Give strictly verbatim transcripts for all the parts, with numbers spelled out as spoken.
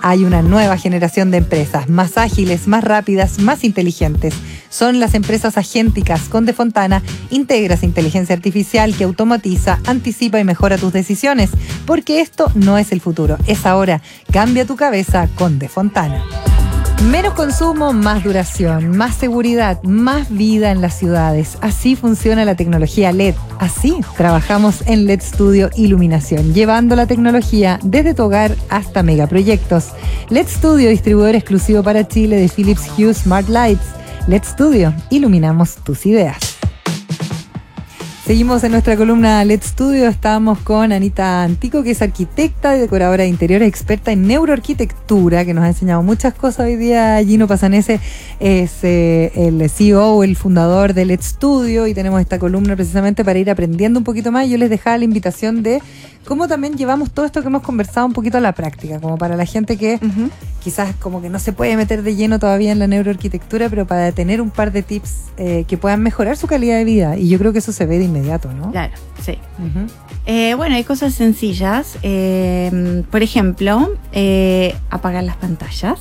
Hay una nueva generación de empresas, más ágiles, más rápidas, más inteligentes. Son las empresas agénticas. Con De Fontana integras inteligencia artificial que automatiza, anticipa y mejora tus decisiones. Porque esto no es el futuro, es ahora. Cambia tu cabeza con De Fontana. Menos consumo, más duración, más seguridad, más vida en las ciudades. Así funciona la tecnología L E D. Así trabajamos en L E D Studio Iluminación, llevando la tecnología desde tu hogar hasta megaproyectos. L E D Studio, distribuidor exclusivo para Chile de Philips Hue Smart Lights. L E D Studio, iluminamos tus ideas. Seguimos en nuestra columna L E D Studio. Estábamos con Anita Antico, que es arquitecta y decoradora de interiores, experta en neuroarquitectura, que nos ha enseñado muchas cosas hoy día. Gino Pasanese es eh, el C E O, el fundador de L E D Studio, y tenemos esta columna precisamente para ir aprendiendo un poquito más. Yo les dejaba la invitación de cómo también llevamos todo esto que hemos conversado un poquito a la práctica, como para la gente que uh-huh. quizás como que no se puede meter de lleno todavía en la neuroarquitectura, pero para tener un par de tips eh, que puedan mejorar su calidad de vida. Y yo creo que eso se ve de inmediato, ¿no? Claro, sí. Uh-huh. Eh, bueno, hay cosas sencillas. Eh, por ejemplo, eh, apagar las pantallas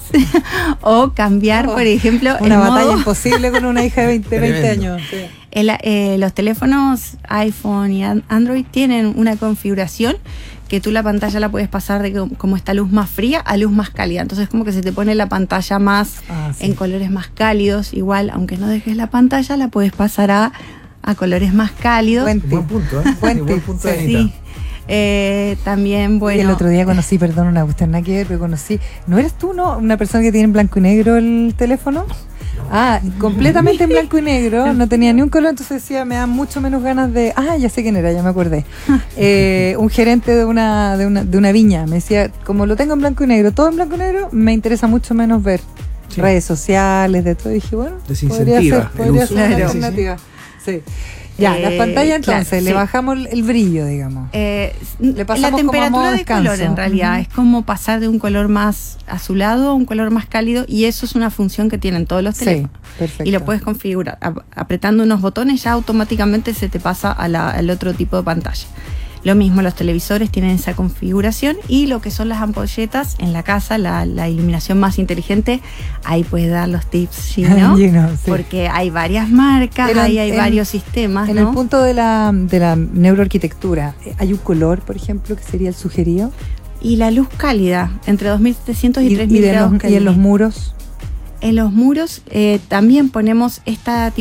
o cambiar, oh, por ejemplo, una el batalla modo... imposible con una hija de veinte, veinte años. Sí. El, eh, los teléfonos iPhone y Android tienen una configuración que tú la pantalla la puedes pasar de como esta luz más fría a luz más cálida. Entonces como que se te pone la pantalla más ah, sí. en colores más cálidos. Igual, aunque no dejes la pantalla, la puedes pasar a, a colores más cálidos. Buen, buen punto, ¿eh? Buen, buen punto de Anita. Sí. Eh, también, bueno... Y el otro día conocí, perdón, una cuestión nada que ver, pero conocí... ¿No eres tú, no? Una persona que tiene en blanco y negro el teléfono. Ah, completamente en blanco y negro, no tenía ni un color, entonces decía, me da mucho menos ganas de... Ah, ya sé quién era, ya me acordé. Eh, un gerente de una, de, una, de una viña me decía, como lo tengo en blanco y negro, todo en blanco y negro, me interesa mucho menos ver sí. redes sociales, de todo. Y dije, bueno, podría ser, podría ser una alternativa. Sí. sí. Ya, eh, las pantallas entonces, claro, le sí. bajamos el brillo, digamos. Eh, le pasamos la temperatura de descanso. Color, en realidad, uh-huh. es como pasar de un color más azulado a un color más cálido, y eso es una función que tienen todos los teléfonos. Sí, perfecto. Y lo puedes configurar. Apretando unos botones ya automáticamente se te pasa a la, al otro tipo de pantalla. Lo mismo, los televisores tienen esa configuración, y lo que son las ampolletas en la casa, la, la iluminación más inteligente, ahí puedes dar los tips, ¿no? you know, sí. Porque hay varias marcas, pero ahí hay en, varios sistemas, En ¿no? el punto de la, de la neuroarquitectura, ¿hay un color, por ejemplo, que sería el sugerido? Y la luz cálida, entre dos mil setecientos y, y tres mil grados. ¿Y en los muros? En los muros eh, también ponemos esta